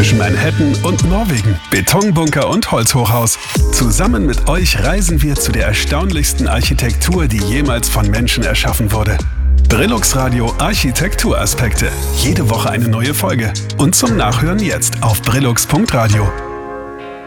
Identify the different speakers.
Speaker 1: zwischen Manhattan und Norwegen, Betonbunker und Holzhochhaus. Zusammen mit euch reisen wir zu der erstaunlichsten Architektur, die jemals von Menschen erschaffen wurde. Brillux Radio Architekturaspekte. Jede Woche eine neue Folge. Und zum Nachhören jetzt auf brillux.radio.